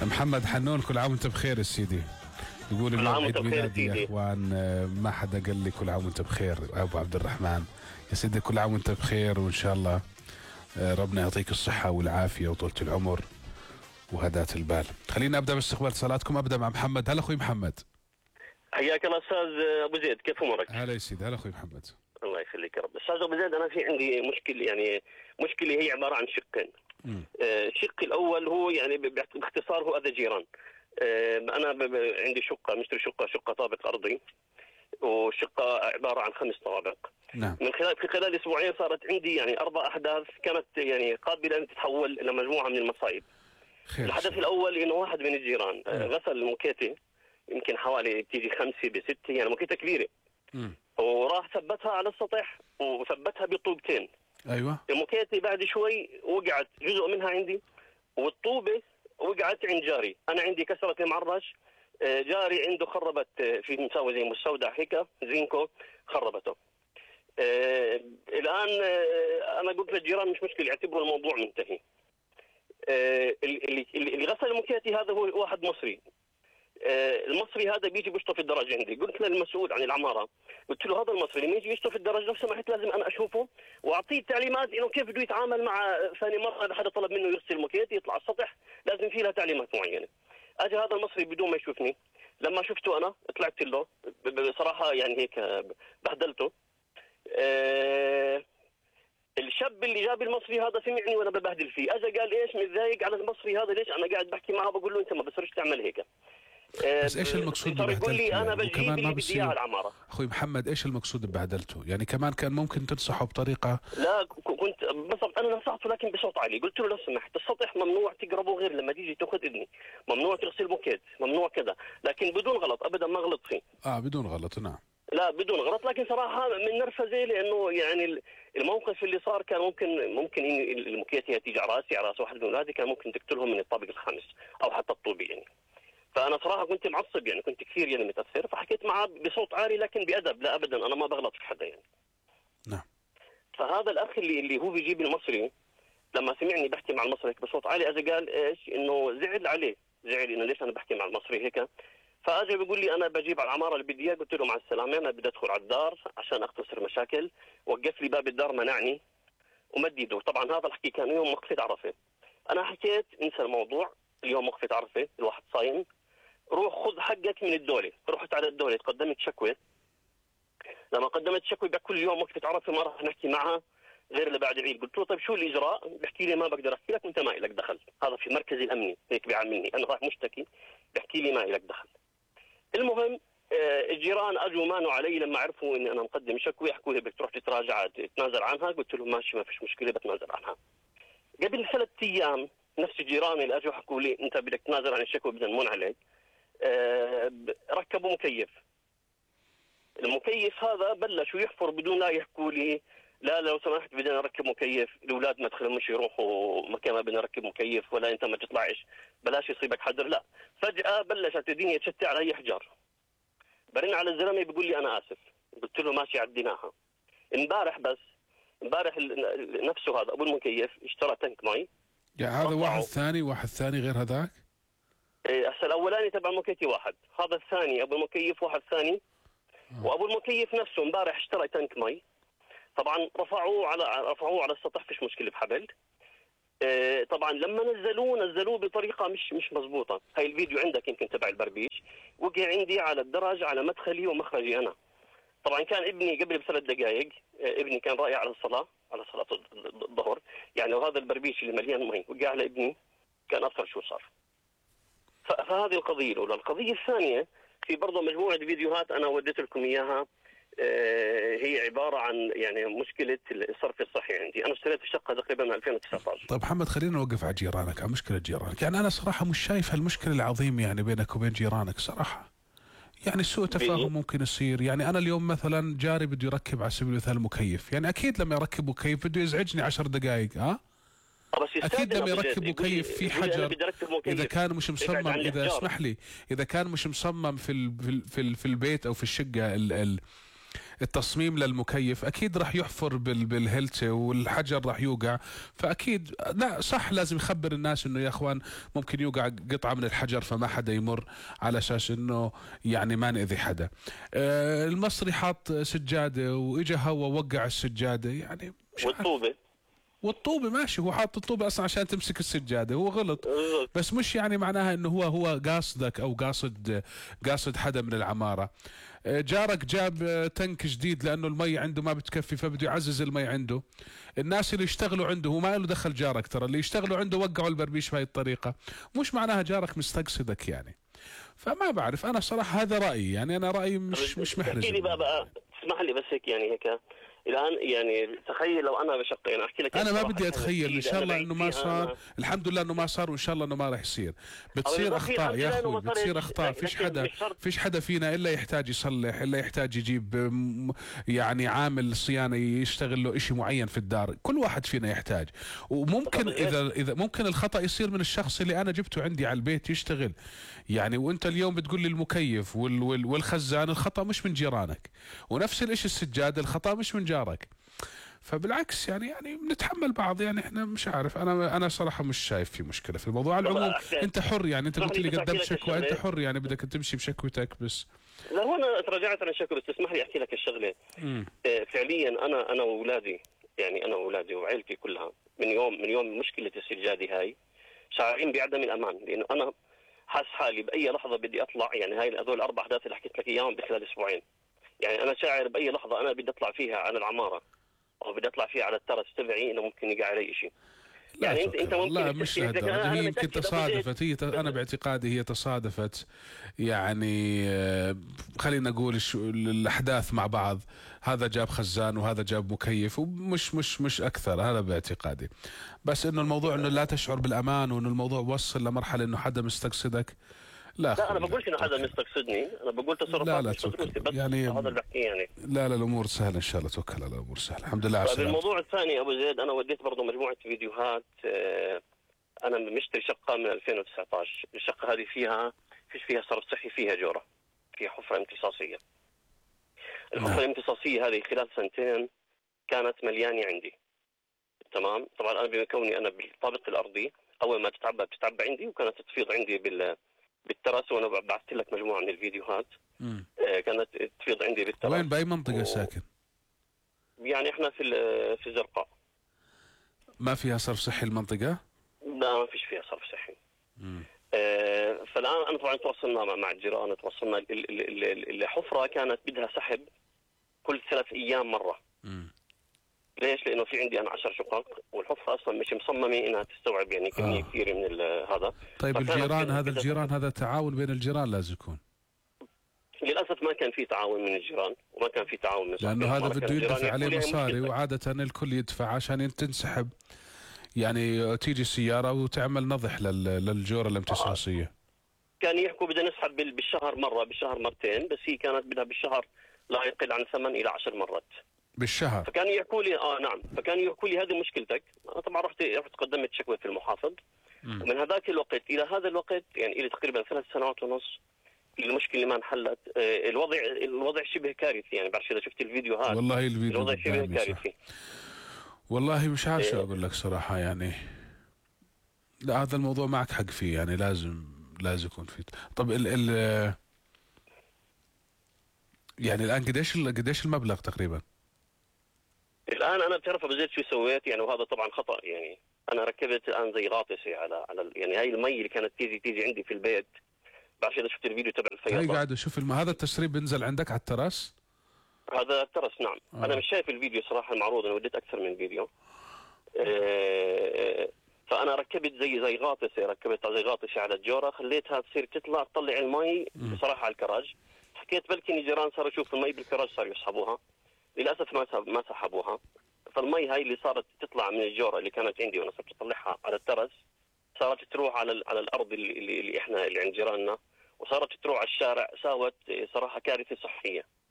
محمد حنون، كل عام وانت بخير يا سيدي. يقول اليوم عيد ميلادي يا اخوان، ما حدا قال لي كل عام وانت بخير. ابو عبد الرحمن يا سيدي كل عام وانت بخير، وان شاء الله ربنا يعطيك الصحة والعافية وطولة العمر وهداة البال. خلينا ابدا باستقبال صلاتكم. ابدا مع محمد. هلا اخوي محمد. حياك الله استاذ ابو زيد، كيف امورك؟ هلا يا سيدي. هلا اخوي محمد. الله يخليك يا رب. استاذ ابو زيد، انا في عندي مشكله هي عباره عن شقين. الشق الاول هو يعني باختصار هو اذى جيران. انا عندي شقه، مشتري شقه طابق ارضي، وشقه عباره عن 5 طوابق. نعم. في خلال اسبوعين صارت عندي يعني 4 احداث كانت يعني قابله ان تتحول الى مجموعه من المصايب. الحدث الاول انه واحد من الجيران غسل الموكيته، يمكن حوالي بتيجي 5 ب6، يعني موكيته كبيره. وراح ثبتها على السطح وثبتها بطوبتين. ايوه. الموكيته بعد شوي وقعت جزء منها عندي، والطوبه وقعت عند جاري. انا عندي كسرت المعرش، جاري عنده خربت في مساوي زي مستودع هيك زينكو، خربته. الان انا قلت للجيران مش مشكله، يعتبروا الموضوع منتهي. اللي غسل الموكيتي هذا هو واحد مصري. المصري هذا بيجي بيشطف الدرج عندي. قلت للمسؤول عن العماره، قلت له هذا المصري لما يجي يشطف الدرج لو سمحت لازم انا اشوفه واعطيه تعليمات انه كيف بده يتعامل مع ثاني مره اذا حدا طلب منه يغسل الموكيت يطلع على السطح، لازم في له تعليمات معينه. اجى هذا المصري بدون ما يشوفني، لما شفته انا طلعت له بصراحه يعني هيك بهدلته. الشاب اللي جاب المصري هذا سمعني وانا ببهدل فيه، اجى قال ايش متضايق على المصري هذا، ليش انا قاعد بحكي معه بقول له انت ما بصيرش تعمل هيك. بس ايش المقصود ببهدلته؟ يقول لي انا يعني؟ بجيب اللي بدي اياه على العماره. اخوي محمد ايش المقصود ببهدلته؟ يعني كمان كان ممكن تنصحه بطريقه. لا كنت بالضبط انا نصحته لكن بصوت عالي. قلت له لو سمحت السطح ممنوع تقربه غير لما تيجي تاخذ اذني، ممنوع تغسل موكيت، ممنوع كذا، لكن بدون غلط ابدا ما غلط فيه. بدون غلط. نعم. لا بدون غلط، لكن صراحه من نرفزه لانه يعني الموقف اللي صار كان ممكن الموكيت تيجي على راسي، على راس واحد من اولادي، كان ممكن تقتلهم من الطابق الخامس او حتى الطوبي يعني. فانا صراحه كنت معصب، يعني كنت كثير يعني متاثر، فحكيت معه بصوت عالي لكن بادب. لا ابدا انا ما بغلط في حدا يعني. نعم. فهذا الاخ اللي هو بيجيب المصري لما سمعني بحكي مع المصري بصوت عالي، اجى قال ايش انه زعل عليه، زعل انه ليش انا بحكي مع المصري هيك. فاجى بيقول لي انا بجيب على العماره اللي بدي اياه. قلت له مع السلامه، انا بدي ادخل على الدار عشان اختصر مشاكل. وقف لي باب الدار، منعني ومد ايده. طبعا هذا الحكي كان يوم وقفه عرفه. انا حكيت انسى الموضوع، اليوم وقفه عرفه، الواحد صايم، روح خذ حقك من الدوله. رحت على الدوله قدمت شكوى. لما قدمت شكوى بكل يوم وقفه عرفه ما راح نحكي معها غير اللي بعد العيد. قلت له طيب شو الاجراء؟ بحكي لي ما بقدر احكي لك وانت ما لك دخل، هذا في مركزي الامني هيك بيعاملني، انا راح مشتكي بحكي لي ما لك دخل. المهم الجيران اجوا مانوا علي لما عرفوا اني انا مقدم شكوى، حكوا لي بدك تروح تتراجع تتنازل عنها. قلت لهم ماشي ما فيش مشكله بتنازل عنها. قبل 3 ايام نفس الجيران اللي اجوا حكوا لي انت بدك تنازل عن الشكوى بزنمون عليك، ركبوا مكيف. المكيف هذا بلشوا يحفر بدون لا يحكوا لي لا لو سمحت بدنا نركب مكيف، الاولاد ما تخلمش يروحوا مكان ما بدنا نركب مكيف، ولا انت ما تطلعش بلاش يصيبك حذر. لا فجأة بلشت الدنيا تشتي علي حجار. برن على الزلمه بيقول لي انا اسف. قلت له ماشي عديناها. امبارح نفسه هذا ابو المكيف اشترى تنك مي. يعني هذا واحد ثاني غير هذاك؟ هسه الاولاني تبع المكيف واحد، هذا الثاني ابو المكيف واحد ثاني. وابو المكيف نفسه امبارح اشترى تنك مي. طبعا رفعوه على السطح، فيش مشكله بحبل. طبعا لما نزلوه بطريقه مش مضبوطه. هاي الفيديو عندك يمكن تبع البربيش، وقع عندي على الدرج على مدخلي ومخرجي انا. طبعا كان ابني قبل ب3 دقائق، ابني كان رايح على صلاه الظهر، يعني لو هذا البربيش اللي مليان مي وقع على ابني كان اثر شو صار. فهذه القضيه الاولى. القضيه الثانيه في برضه مجموعه فيديوهات انا وديت لكم اياها، هي عباره عن يعني مشكله الصرف الصحي عندي. انا اشتريت الشقه تقريبا من 2019. طيب محمد خلينا نوقف على جيرانك، على مشكله جيرانك. يعني انا صراحه مش شايف هالمشكله العظيمه يعني بينك وبين جيرانك صراحه. يعني سوء تفاهم ممكن يصير. يعني انا اليوم مثلا جاري بده يركب على سبيل المثال مكيف، يعني اكيد لما يركب مكيف بده يزعجني 10 دقائق. اكيد لما يركب مكيف في حجر، اذا كان مش مصمم، اذا اسمح لي، اذا كان مش مصمم في البيت او في الشقه التصميم للمكيف اكيد راح يحفر بالهلته والحجر راح يوقع. فاكيد لا صح، لازم يخبر الناس انه يا اخوان ممكن يوقع قطعه من الحجر فما حدا يمر، على اساس انه يعني ما نأذي حدا. المصري حاط سجاده واجا هوا وقع السجاده، يعني مش عارف. والطوبه. والطوبة ماشي، هو حاط الطوبة أصلا عشان تمسك السجادة، هو غلط. بس مش يعني معناها إنه هو قاصدك أو قاصد حدا من العمارة. جارك جاب تنك جديد لأنه المي عنده ما بتكفي فبده يعزز المي عنده. الناس اللي يشتغلوا عنده، هو ما له دخل جارك، ترى اللي يشتغلوا عنده وقعوا البربيش بهاي الطريقة. مش معناها جارك مستقصدك يعني. فما بعرف، أنا صراحة هذا رأيي، يعني أنا رأيي مش محرز. احكي لي بقى تسمح لي بس هيك يعني هيك الان، يعني تخيل لو انا بشق، يعني احكي لك انا ما بدي اتخيل، ان شاء الله انه ما صار، الحمد لله انه ما صار، وان شاء الله انه ما راح يصير. بتصير اخطاء يا اخوي، بتصير اخطاء. فيش حدا فينا الا يحتاج يصلح، الا يحتاج يجيب يعني عامل صيانه يشتغل له شيء معين في الدار. كل واحد فينا يحتاج. وممكن اذا ممكن الخطا يصير من الشخص اللي انا جبته عندي على البيت يشتغل يعني. وانت اليوم بتقول لي المكيف والخزان، الخطا مش من جيرانك. ونفس الاشي السجاده، الخطا مش من جارك. فبالعكس يعني بنتحمل بعض. يعني احنا مش عارف، انا صراحه مش شايف في مشكله في الموضوع. على العموم انت حر، يعني انت قلت لي قدمت شكوى، انت حر يعني بدك تمشي بشكوتك. بس لا، هو انا تراجعت عن شكوى، بس تسمح لي احكي لك الشغله. فعليا انا واولادي، يعني انا واولادي وعائلتي كلها من يوم مشكله السجاده هاي شاعرين بعدم الامان، لانه انا حاس حالي باي لحظه بدي اطلع. يعني هذول الاربع احداث اللي حكيت لك اياهم بخلال اسبوعين، يعني انا شاعر باي لحظه انا بدي اطلع فيها على العماره او بدي اطلع فيها على الترس تبعي انه ممكن يقع علي شيء. يعني انت ممكن، لا مش لهالدرجه، هي يمكن تصادفت. انا باعتقادي هي تصادفت يعني. خلينا نقول الاحداث مع بعض، هذا جاب خزان وهذا جاب مكيف، ومش مش اكثر، هذا باعتقادي. بس انه الموضوع انه لا تشعر بالامان، وانه الموضوع وصل لمرحله انه حدا مستقصدك. لا انا بقولش انه حدا مستقصدني، انا بقول تصرفات مش مدروسه، بس يعني هذا اللي بحكيه يعني. لا الامور سهله ان شاء الله، توكل على الامور سهله، الحمد لله على السلامه. الموضوع الثاني ابو زيد، انا وديت برضه مجموعه فيديوهات. انا مشتري شقه من 2019، الشقه هذه فيش فيها صرف صحي، فيها جوره، فيها حفره امتصاصيه. الحفره الامتصاصيه هذه خلال سنتين كانت مليانه عندي. تمام، طبعا انا بكوني انا بالطابق الارضي، اول ما بتتعبى عندي، وكانت تفيض عندي بالترس. وانا بعثت لك مجموعه من الفيديوهات. كانت تفيض عندي بالترس. وين باي منطقه ساكن؟ يعني احنا في الزرقاء. ما فيها صرف صحي المنطقه؟ لا، ما فيش فيها صرف صحي. فالان انا طبعا تواصلنا مع الجيران، تواصلنا. الحفره كانت بدها سحب كل 3 ايام مره. ليش؟ لانه في عندي انا 10 شقق، والحفره اصلا مش مصممه انها تستوعب يعني كميه كثيره من هذا. طيب الجيران هذا تعاون بين الجيران لازم يكون. للاسف ما كان في تعاون من الجيران، وما كان في تعاون من لانه هذا بده يدفع عليه مصاري، وعاده الكل يدفع عشان تنسحب. يعني تيجي السياره وتعمل نضح للجوره الامتصاصيه. كان يحكوا بدنا نسحب بالشهر مره، بالشهر مرتين، بس هي كانت بدها بالشهر لا يقل عن 8 إلى 10 مرات بالشهر. فكانوا يحكوا لي نعم، فكانوا يحكوا لي هذه مشكلتك. انا طبعا رحت قدمت شكوى في المحافظ. ومن هذاك الوقت الى هذا الوقت، يعني الى تقريبا 3 سنوات ونص، المشكله ما انحلت. الوضع شبه كارثي، يعني بعرف اذا شفت الفيديوهات. والله الوضع شبه كارثي. والله مش عارف شو اقول لك صراحه يعني. لا هذا الموضوع معك حق فيه، يعني لازم يكون فيه. طب يعني الان قديش المبلغ تقريبا؟ الان انا بتعرف ابو زيد شو سويت يعني، وهذا طبعا خطا. يعني انا ركبت الان زي غاطسه على يعني هاي المي اللي كانت تيجي عندي في البيت. بعرف اذا شفت الفيديو تبع الفيضان. هاي قاعد اشوف هذا التسريب بينزل عندك على التراس؟ هذا الترس نعم. انا مش شايف الفيديو صراحه المعروض، انا وديت اكثر من فيديو. فانا ركبت زي غاطسه، على الجوره، خليتها تصير تطلع المي بصراحه على الكراج. حكيت بلكي الجيران صاروا يشوفوا المي بالكراج صاروا يسحبوها. للاسف ما سحبوها. فالمي هاي اللي صارت تطلع من الجوره اللي كانت عندي وانا صرت اطلعها على الترس، صارت تروح على الارض اللي احنا اللي عند جيراننا، وصارت تروح على الشارع. ساوت صراحه كارثه صحيه.